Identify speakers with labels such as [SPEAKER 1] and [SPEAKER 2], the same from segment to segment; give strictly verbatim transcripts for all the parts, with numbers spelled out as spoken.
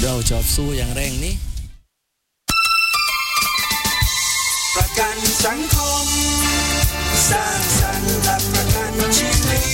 [SPEAKER 1] เราจอบสู้อย่างแรงนี้
[SPEAKER 2] ประกันสังคมสร้างสรรค์หลักประกันชีวิต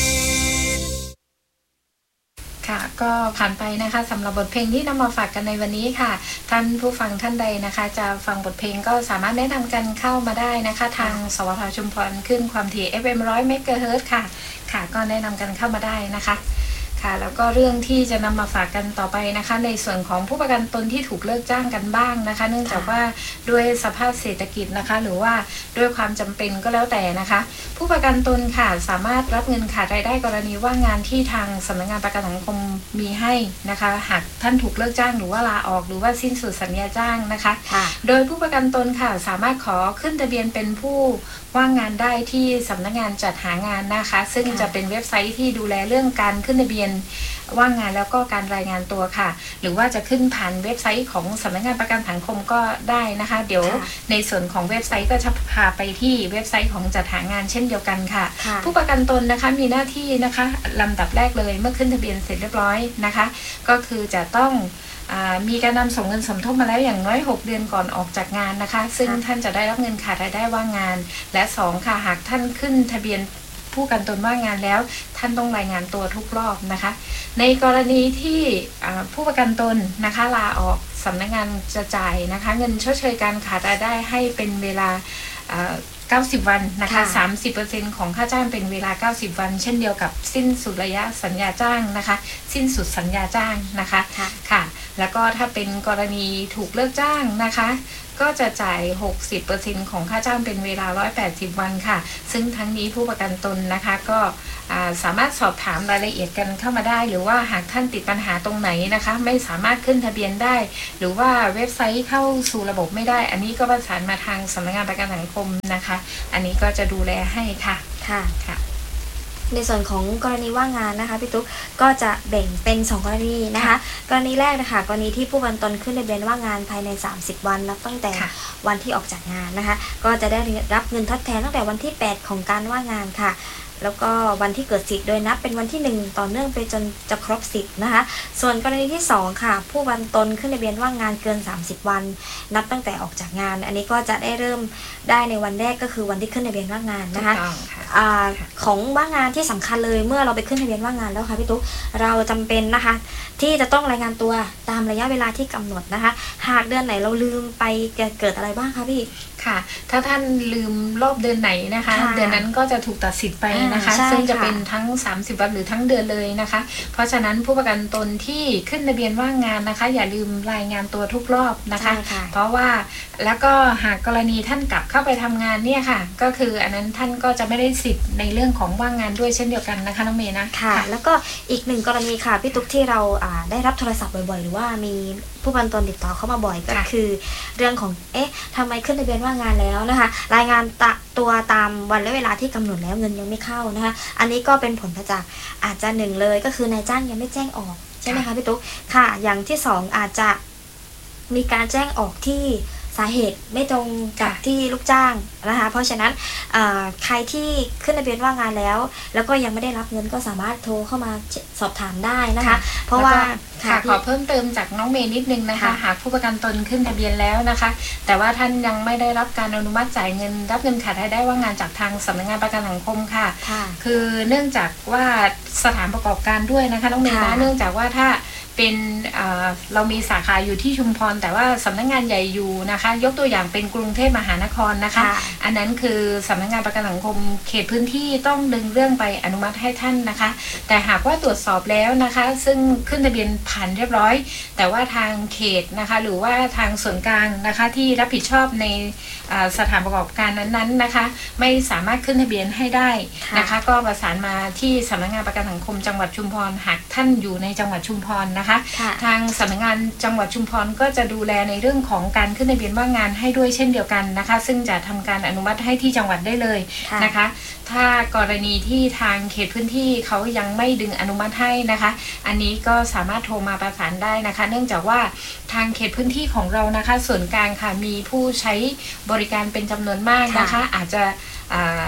[SPEAKER 3] ค่ะก็ผ่านไปนะคะสำหรับบทเพลงที่นำมาฝากกันในวันนี้ค่ะท่านผู้ฟังท่านใดนะคะจะฟังบทเพลงก็สามารถแนะนำกันเข้ามาได้นะคะทางสวทชุมพรขึ้นความถี่ เอฟ เอ็ม หนึ่งร้อย เมกะเฮิรตซ์ค่ะค่ะก็แนะนำกันเข้ามาได้นะคะค่ะแล้วก็เรื่องที่จะนำมาฝากกันต่อไปนะคะในส่วนของผู้ประกันตนที่ถูกเลิกจ้างกันบ้างนะคะเนื่องจากว่าด้วยสภาพเศรษฐกิจนะคะหรือว่าด้วยความจำเป็นก็แล้วแต่นะคะผู้ประกันตนค่ะสามารถรับเงินขาดรายได้กรณีว่างงานที่ทางสำนักงานประกันสังคมมีให้นะคะหากท่านถูกเลิกจ้างหรือว่าลาออกหรือว่าสิ้นสุดสัญญาจ้างนะคะโดยผู้ประกันตนค่ะสามารถขอขึ้นทะเบียนเป็นผู้ว่างงานได้ที่สำนักงานจัดหางานนะคะซึ่งจะเป็นเว็บไซต์ที่ดูแลเรื่องการขึ้นทะเบียนว่างงานแล้วก็การรายงานตัวค่ะหรือว่าจะขึ้นผ่านเว็บไซต์ของสำนักงานประกันสังคมก็ได้นะคะเดี๋ยวในส่วนของเว็บไซต์ก็จะพาไปที่เว็บไซต์ของจัดหางานเช่นเดียวกันค่ะผู้ประกันตนนะคะมีหน้าที่นะคะลำดับแรกเลยเมื่อขึ้นทะเบียนเสร็จเรียบร้อยนะคะก็คือจะต้องมีการนำส่งเงินสมทบมาแล้วอย่างน้อยหกเดือนก่อนออกจากงานนะคะซึ่งท่านจะได้รับเงินขาดรายได้ว่างงานและสองค่ะหากท่านขึ้นทะเบียนผู้ประกันตนว่างงานแล้วท่านต้องรายงานตัวทุกรอบนะคะในกรณีที่ผู้ประกันตนนะคะลาออกสำนักงานจะจ่ายนะคะเงินชดเชยการขาดรายได้ให้เป็นเวลาเก้าสิบวันนะคะ สามสิบเปอร์เซ็นต์ ของค่าจ้างเป็นเวลาเก้าสิบวันเช่นเดียวกับสิ้นสุดระยะสัญญาจ้างนะคะสิ้นสุดสัญญาจ้างนะคะค่ะแล้วก็ถ้าเป็นกรณีถูกเลิกจ้างนะคะก็จะจ่าย หกสิบเปอร์เซ็นต์ ของค่าจ้างเป็นเวลาหนึ่งร้อยแปดสิบวันค่ะซึ่งทั้งนี้ผู้ประกันตนนะคะก็สามารถสอบถามรายละเอียดกันเข้ามาได้หรือว่าหากท่านติดปัญหาตรงไหนนะคะไม่สามารถขึ้นทะเบียนได้หรือว่าเว็บไซต์เข้าสู่ระบบไม่ได้อันนี้ก็ประสานมาทางสำนักงานประกันสังคมนะคะอันนี้ก็จะดูแลให้ค่ะ
[SPEAKER 4] ค่ะค่ะในส่วนของกรณีว่างงานนะคะพี่ตุ๊กก็จะแบ่งเป็นสองกรณีนะคะกรณีแรกนะคะกรณีที่ผู้ประกันตนขึ้นทะเบียนว่างงานภายในสามสิบวันนับตั้งแต่วันที่ออกจากงานนะคะก็จะได้รับเงินทดแทนตั้งแต่วันที่แปดของการว่างงานค่ะแล้วก็วันที่เกิดสิทธิ์โดยนับเป็นวันที่หนึ่งต่อเนื่องไปจนจะครบสิทธิ์นะคะส่วนกรณีที่สองค่ะผู้ประกันตนขึ้นทะเบียนว่างงานเกินสามสิบวันนับตั้งแต่ออกจากงานอันนี้ก็จะได้เริ่มได้ในวันแรกก็คือวันที่ขึ้นทะเบียนว่างงานนะคะอ่าของว่างงานที่สำคัญเลยเมื่อเราไปขึ้นทะเบียนว่างงานแล้วค่ะพี่ตุ๊กเราจำเป็นนะคะที่จะต้องรายงานตัวตามระยะเวลาที่กำหนดนะคะหากเดือนไหนเราลืมไปจะเกิดอะไรบ้างคะพี่
[SPEAKER 3] ค่ะถ้าท่านลืมรอบเดือนไหนนะคะเดือนนั้นก็จะถูกตัดสิทธิ์ไปนะคะซึ่งจะเป็นทั้งสามสิบวันหรือทั้งเดือนเลยนะคะเพราะฉะนั้นผู้ประกันตนที่ขึ้นทะเบียนว่างงานนะคะอย่าลืมรายงานตัวทุกรอบนะคะเพราะว่าแล้วก็หากกรณีท่านกลับเข้าไปทำงานเนี่ยค่ะก็คืออันนั้นท่านก็จะไม่ได้สิทธิ์ในเรื่องของว่างงานด้วยเช่นเดียวกันนะคะน้องเมย์นะ
[SPEAKER 4] ค่ะแล้วก็อีกหนึ่งกรณีค่ะพี่ตุ๊กที่เราได้รับโทรศัพท์บ่อยๆหรือว่ามีผู้ประกันตนติดต่อเข้ามาบ่อยก็คือเรื่องของเอ๊ะทำไมขึ้นทะเบียนว่างงานแล้วนะคะรายงานตัวตามวันและเวลาที่กำหนดแล้วเงินยังไม่เข้านะคะอันนี้ก็เป็นผลมาจากอาจจะหนึ่งเลยก็คือนายจ้างยังไม่แจ้งออกใช่ไหมคะพี่ตุ๊กค่ะอย่างที่สองอาจจะมีการแจ้งออกที่สาเหตุไม่ตรงกับที่ลูกจ้างนะคะเพราะฉะนั้นใครที่ขึ้นทะเบียนว่างงานแล้วแล้วก็ยังไม่ได้รับเงินก็สามารถโทรเข้ามาสอบถามได้นะคะเพราะว่า
[SPEAKER 3] ค่ะขอเพิ่มเติมจากน้องเมย์นิดนึงนะคะหากผู้ประกันตนขึ้นทะเบียนแล้วนะคะแต่ว่าท่านยังไม่ได้รับการอนุมัติจ่ายเงินรับเงินขาดรายได้ว่างงานจากทางสำนักงานประกันสังคมค่ะคือเนื่องจากว่าสถานประกอบการด้วยนะคะน้องเมย์นะเนื่องจากว่าถ้าเป็นเรามีสาขาอยู่ที่ชุมพรแต่ว่าสำนักงานใหญ่อยู่นะคะยกตัวอย่างเป็นกรุงเทพมหานครนะคะอันนั้นคือสำนักงานประกันสังคมเขตพื้นที่ต้องดึงเรื่องไปอนุมัติให้ท่านนะคะแต่หากว่าตรวจสอบแล้วนะคะซึ่งขึ้นทะเบียนผ่านเรียบร้อยแต่ว่าทางเขตนะคะหรือว่าทางส่วนกลางนะคะที่รับผิดชอบในสถานประกอบการนั้นๆนะคะไม่สามารถขึ้นทะเบียนให้ได้นะคะก็ประสานมาที่สำนักงานประกันสังคมจังหวัดชุมพรหากท่านอยู่ในจังหวัดชุมพรนะคะทางสำนักงานจังหวัดชุมพรก็จะดูแลในเรื่องของการขึ้นทะเบียนว่างงานให้ด้วยเช่นเดียวกันนะคะซึ่งจะทำการอนุมัติให้ที่จังหวัดได้เลยนะคะถ้ากรณีที่ทางเขตพื้นที่เขายังไม่ดึงอนุมัติให้นะคะอันนี้ก็สามารถโทรมาประสานได้นะคะเนื่องจากว่าทางเขตพื้นที่ของเรานะคะส่วนกลางค่ะมีผู้ใช้บริการเป็นจำนวนมากนะคะอาจจะ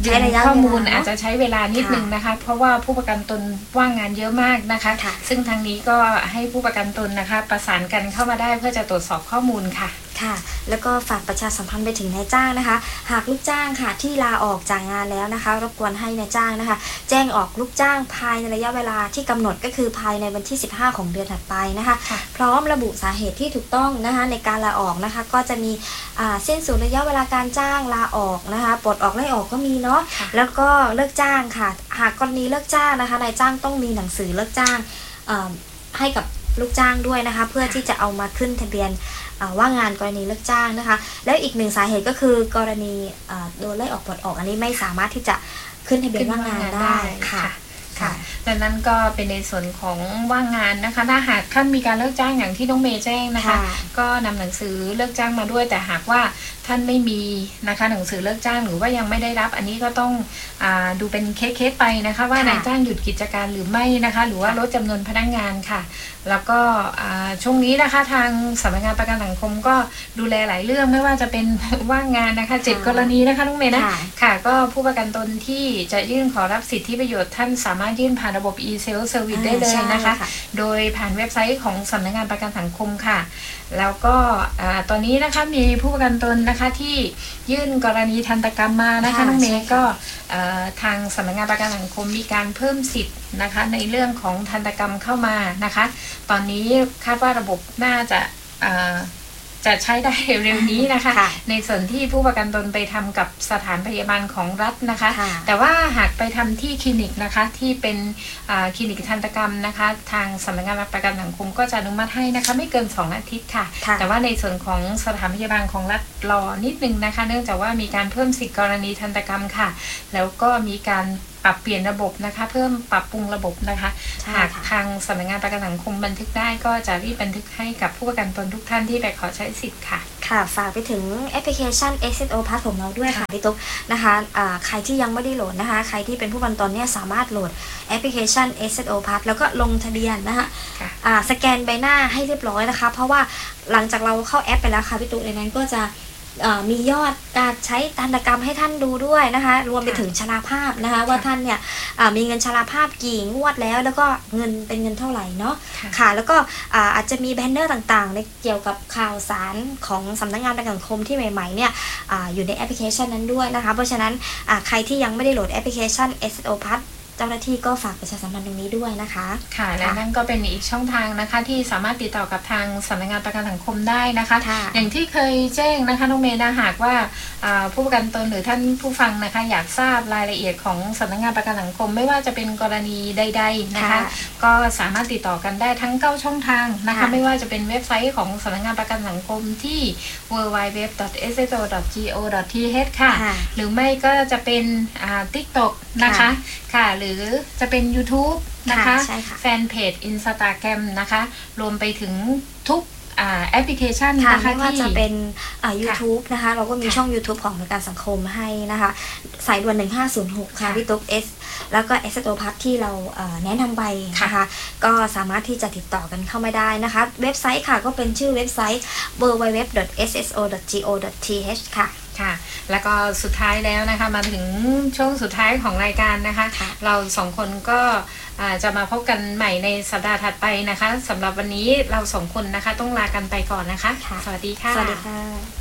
[SPEAKER 3] ดึงข้อมูลอาจจะใช้เวลานิดนึงนะคะเพราะว่าผู้ประกันตนว่างงานเยอะมากนะคะซึ่งทางนี้ก็ให้ผู้ประกันตนนะคะประสานกันเข้ามาได้เพื่อจะตรวจสอบข้อมูลค่ะ
[SPEAKER 4] ค่ะแล้วก็ฝากประชาสัมพันธ์ไปถึงนายจ้างนะคะหากลูกจ้างค่ะที่ลาออกจากงานแล้วนะคะรบกวนให้นายจ้างนะคะแจ้งออกลูกจ้างภายในระยะเวลาที่กำหนดก็คือภายในวันที่สิบห้าของเดือนถัดไปนะคะพร้อมระบุสาเหตุที่ถูกต้องนะคะในการลาออกนะคะก็จะมีสิ้นสุดระยะเวลาการจ้างลาออกนะคะปลดออกไล่ออกก็มีเนาะแล้วก็เลิกจ้างค่ะหากกรณีเลิกจ้างนะคะนายจ้างต้องมีหนังสือเลิกจ้างให้กับลูกจ้างด้วยนะคะเพื่อที่จะเอามาขึ้นทะเบียนว่างงานกรณีเลิกจ้างนะคะแล้วอีกหนึ่งสาเหตุก็คือกรณีโดนไล่ออกปลดออกอันนี้ไม่สามารถที่จะขึ้นทะเบียนว่างงานได้ค่ะ
[SPEAKER 3] ค่ะดังนั้นก็เป็นในส่วนของว่างงานนะคะถ้าหากท่านมีการเลิกจ้างอย่างที่น้องเมย์แจ้งนะคะก็นำหนังสือเลิกจ้างมาด้วยแต่หากว่าท่านไม่มีนะคะหนังสือเลิกจ้างหรือว่ายังไม่ได้รับอันนี้ก็ต้องอ่าดูเป็นเคสๆไปนะคะว่านายจ้างหยุดกิจการหรือไม่นะคะหรือว่าลดจำนวนพนักงานค่ะแล้วก็ช่วงนี้นะคะทางสำนักงานประกันสังคมก็ดูแลหลายเรื่องไม่ว่าจะเป็นว่างงานนะคะเจ็ดกรณีนะคะน้องเมย์นะค่ะก็ผู้ประกันตนที่จะยื่นขอรับสิทธิประโยชน์ท่านสามารถยื่นผ่านระบบ e-self service ได้เลยนะคะโดยผ่านเว็บไซต์ของสำนักงานประกันสังคมค่ะแล้วก็ตอนนี้นะคะมีผู้ประกันตนนะคะที่ยื่นกรณีทันตกรรมมานะคะน้องเมย์ก็ทางสำนักงานประกันสังคมมีการเพิ่มสิทธิ์นะคะในเรื่องของทันตกรรมเข้ามานะคะตอนนี้คาดว่าระบบน่าจะจะใช้ได้เร็วนี้นะคะในส่วนที่ผู้ประกันตนไปทำกับสถานพยาบาลของรัฐนะคะแต่ว่าหากไปทำที่คลินิกนะคะที่เป็นคลินิกทันตกรรมนะคะทางสำนักงานประกันสังคมก็จะอนุมัติให้นะคะไม่เกินสองอาทิตย์ค่ะแต่ว่าในส่วนของสถานพยาบาลของรัฐรอนิดนึงนะคะเนื่องจากว่ามีการเพิ่มสิทธิกรณีทันตกรรมค่ะแล้วก็มีการปรับเปลี่ยนระบบนะคะเพิ่มปรับปรุงระบบนะคะหากทางสำนักงานประกันสังคมบันทึกได้ก็จะรีบบันทึกให้กับผู้ประกันตนทุกท่านที่ไปขอใช้สิทธิ์ค่ะ
[SPEAKER 4] ค่ะฝากไปถึงแอปพลิเคชัน เอส เอส โอ Pass ของเราด้วยค่ะพี่ตุ๊กนะคะใครที่ยังไม่ได้โหลดนะคะใครที่เป็นผู้ประกันตนเนี่ยสามารถโหลดแอปพลิเคชัน เอส เอส โอ Pass แล้วก็ลงทะเบียนนะคะสแกนใบหน้าให้เรียบร้อยนะคะเพราะว่าหลังจากเราเข้าแอปไปแล้วค่ะพี่ตุ๊กในนั้นก็จะมียอดการใช้ทันตกรรมให้ท่านดูด้วยนะคะรวมไปถึงชราภาพนะคะว่าท่านเนี่ยมีเงินชราภาพกี่งวดแล้วแล้วก็เงินเป็นเงินเท่าไหร่เนาะค่ะแล้วก็อาจจะมีแบนเนอร์ต่างๆในเกี่ยวกับข่าวสารของสำนักงานประกันสังคมที่ใหม่ๆเนี่ย อ, อยู่ในแอปพลิเคชันนั้นด้วยนะคะเพราะฉะนั้นใครที่ยังไม่ได้โหลดแอปพลิเคชัน เอส เอส โอ Passเจ้าหน้าที่ก็ฝากประชาสัมพันธ์ตรงนี้ด้วยนะคะ
[SPEAKER 3] ค่ะและนั่นก็เป็นอีกช่องทางนะคะที่สามารถติดต่อกับทางสำนักงานประกันสังคมได้นะคะอย่างที่เคยแจ้งนะคะน้องเมย์นะหากว่าผู้ประกันตนหรือท่านผู้ฟังนะคะอยากทราบรายละเอียดของสำนักงานประกันสังคมไม่ว่าจะเป็นกรณีใดๆนะคะก็สามารถติดต่อกันได้ทั้งเก้าช่องทางนะคะไม่ว่าจะเป็นเว็บไซต์ของสำนักงานประกันสังคมที่ ดับเบิลยู ดับเบิลยู ดับเบิลยู ดอท เอส เอส โอ ดอท จี โอ ดอท ที เอช ค่ะหรือไม่ก็จะเป็น TikTok นะคะค่ะหรือจะเป็น YouTube นะคะแฟนเพจ Instagram นะคะรวมไปถึงทุกแอปพลิเคชันนะคะ
[SPEAKER 4] ที่ว่าจะเป็น YouTube นะคะเราก็มีช่อง YouTube ของประกันสังคมให้นะคะสายด่วนหนึ่งห้าศูนย์หกค่ะพี่ตุ๊ก S แล้วก็ เอส เอส โอ Pass ที่เราแนะนำไปนะคะก็สามารถที่จะติดต่อกันเข้ามาได้นะคะเว็บไซต์ค่ะก็เป็นชื่อเว็บไซต์ ดับเบิลยู ดับเบิลยู ดับเบิลยู ดอท เอส เอส โอ ดอท จี โอ ดอท ที เอช ค่ะ
[SPEAKER 3] ค่ะแล้วก็สุดท้ายแล้วนะคะมาถึงช่วงสุดท้ายของรายการนะคะเราสองคนก็จะมาพบกันใหม่ในสัปดาห์ถัดไปนะคะสำหรับวันนี้เราสองคนนะคะต้องลากันไปก่อนนะคะสวัสดีค่ะ
[SPEAKER 4] สวัสดีค่ะ